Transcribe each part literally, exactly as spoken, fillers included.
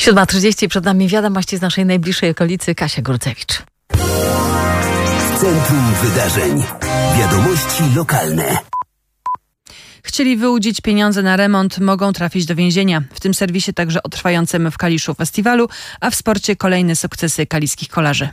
siódma trzydzieści, przed nami wiadomości z naszej najbliższej okolicy. Kasia Górcewicz. W centrum wydarzeń. Wiadomości lokalne. Chcieli wyłudzić pieniądze na remont, mogą trafić do więzienia. W tym serwisie także o trwającym w Kaliszu festiwalu, a w sporcie kolejne sukcesy kaliskich kolarzy.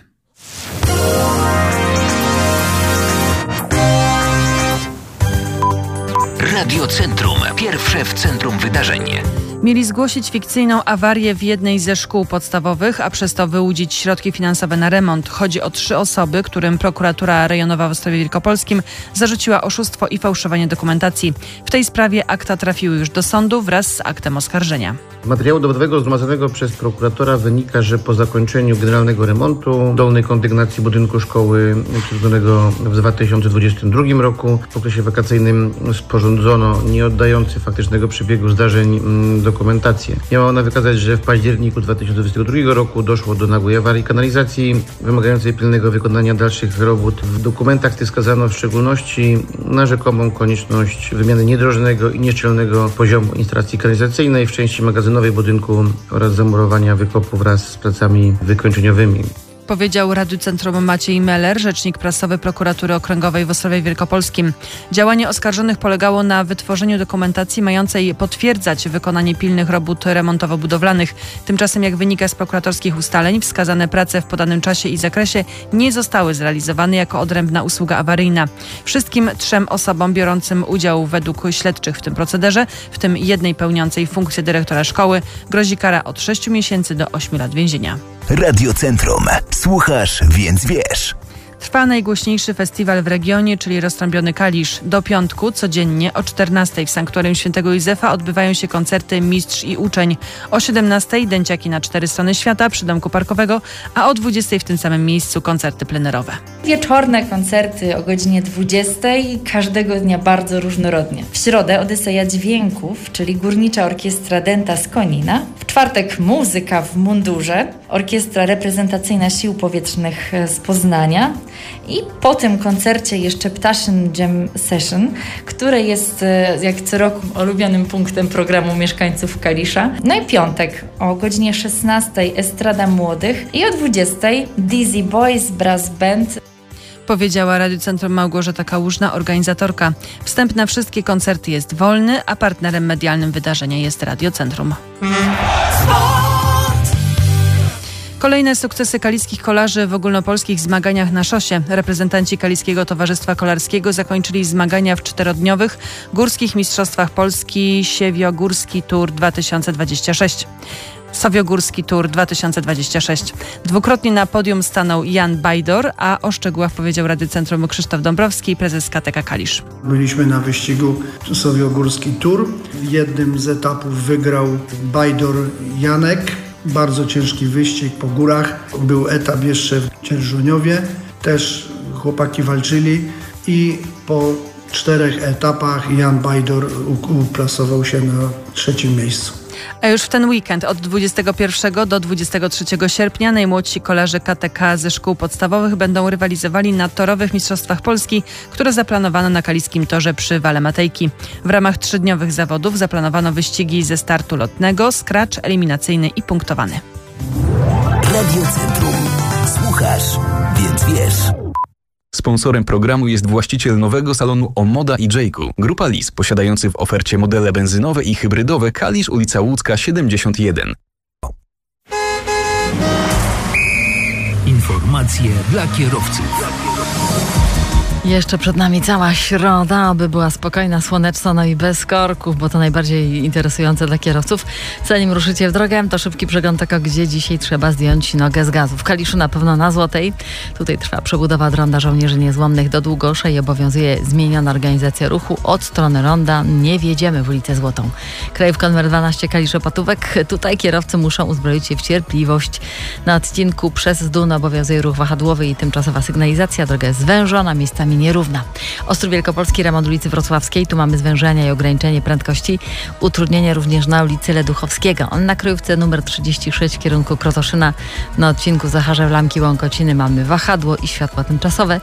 Radio Centrum. Pierwsze w centrum wydarzeń. Mieli zgłosić fikcyjną awarię w jednej ze szkół podstawowych, a przez to wyłudzić środki finansowe na remont. Chodzi o trzy osoby, którym prokuratura rejonowa w Ostrowie Wielkopolskim zarzuciła oszustwo i fałszowanie dokumentacji. W tej sprawie akta trafiły już do sądu wraz z aktem oskarżenia. Z materiału dowodowego zgromadzonego przez prokuratora wynika, że po zakończeniu generalnego remontu dolnej kondygnacji budynku szkoły przeprowadzonego w dwa tysiące dwudziestym drugim roku w okresie wakacyjnym sporządzono nie oddający faktycznego przebiegu zdarzeń dokumentację. Miała ona wykazać, że w październiku dwa tysiące dwudziestego drugiego roku doszło do nagłej awarii kanalizacji wymagającej pilnego wykonania dalszych robót. W dokumentach tych wskazano w szczególności na rzekomą konieczność wymiany niedrożnego i nieszczelnego poziomu instalacji kanalizacyjnej w części magazynowej budynku oraz zamurowania wykopu wraz z pracami wykończeniowymi. Powiedział Radiu Centrum Maciej Meller, rzecznik prasowy Prokuratury Okręgowej w Ostrowie Wielkopolskim. Działanie oskarżonych polegało na wytworzeniu dokumentacji mającej potwierdzać wykonanie pilnych robót remontowo-budowlanych. Tymczasem, jak wynika z prokuratorskich ustaleń, wskazane prace w podanym czasie i zakresie nie zostały zrealizowane jako odrębna usługa awaryjna. Wszystkim trzem osobom biorącym udział według śledczych w tym procederze, w tym jednej pełniącej funkcję dyrektora szkoły, grozi kara od sześciu miesięcy do ośmiu lat więzienia. Radio Centrum. Słuchasz, więc wiesz. Trwa najgłośniejszy festiwal w regionie, czyli Roztrąbiony Kalisz. Do piątku codziennie o czternastej w Sanktuarium Świętego Józefa odbywają się koncerty Mistrz i Uczeń. O siedemnastej dęciaki na cztery strony świata przy Domku Parkowego, a o dwudziestej w tym samym miejscu koncerty plenerowe. Wieczorne koncerty o godzinie dwudziestej, każdego dnia bardzo różnorodnie. W środę Odyseja Dźwięków, czyli Górnicza Orkiestra Dęta z Konina. W czwartek muzyka w mundurze, Orkiestra Reprezentacyjna Sił Powietrznych z Poznania. I po tym koncercie jeszcze Ptaszyn Jam Session, które jest jak co roku ulubionym punktem programu mieszkańców Kalisza. No i piątek o godzinie szesnastej Estrada Młodych i o dwudziestej Dizzy Boys Brass Band. Powiedziała Radiu Centrum Małgorzata Kałużna, organizatorka. Wstęp na wszystkie koncerty jest wolny, a partnerem medialnym wydarzenia jest Radio Centrum. Kolejne sukcesy kaliskich kolarzy w ogólnopolskich zmaganiach na szosie. Reprezentanci Kaliskiego Towarzystwa Kolarskiego zakończyli zmagania w czterodniowych Górskich Mistrzostwach Polski Siewio-Górski Tour dwa tysiące dwadzieścia sześć. Sowiogórski Tour dwa tysiące dwadzieścia sześć. Dwukrotnie na podium stanął Jan Bajdor, a o szczegółach powiedział Radiu Centrum Krzysztof Dąbrowski, prezes K T K Kalisz. Byliśmy na wyścigu Sowiogórski Tour. Jednym z etapów wygrał Bajdor Janek. Bardzo ciężki wyścig po górach. Był etap jeszcze w Dzierżoniowie. Też chłopaki walczyli i po czterech etapach Jan Bajdor uplasował się na trzecim miejscu. A już w ten weekend od dwudziestego pierwszego do dwudziestego trzeciego sierpnia najmłodsi kolarze K T K ze szkół podstawowych będą rywalizowali na torowych Mistrzostwach Polski, które zaplanowano na Kaliskim Torze przy Wale Matejki. W ramach trzydniowych zawodów zaplanowano wyścigi ze startu lotnego, scratch, eliminacyjny i punktowany. Radio Centrum. Słuchasz, więc wiesz. Sponsorem programu jest właściciel nowego salonu Omoda i Jayku. Grupa Lis, posiadający w ofercie modele benzynowe i hybrydowe. Kalisz, ulica Łódzka siedemdziesiąt jeden. Informacje dla kierowców. Jeszcze przed nami cała środa, aby była spokojna, słoneczna, no i bez korków, bo to najbardziej interesujące dla kierowców. Zanim ruszycie w drogę, to szybki przegląd tego, gdzie dzisiaj trzeba zdjąć nogę z gazu. W Kaliszu na pewno na Złotej. Tutaj trwa przebudowa od ronda Żołnierzy Niezłomnych do Długosza i obowiązuje zmieniona organizacja ruchu. Od strony ronda nie wjedziemy w ulicę Złotą. Krajówka numer dwanaście Kalisz-Opatówek. Tutaj kierowcy muszą uzbroić się w cierpliwość. Na odcinku przez Zdun obowiązuje ruch wahadłowy i tymczasowa sygnalizacja. Droga jest zwężona, miejscami nierówna. Ostrów Wielkopolski, remont ulicy Wrocławskiej. Tu mamy zwężenia i ograniczenie prędkości. Utrudnienia również na ulicy Leduchowskiego. Na kryjówce numer trzydzieści sześć w kierunku Krotoszyna. Na odcinku Zacharzew Lamki Łąkociny mamy wahadło i światła tymczasowe.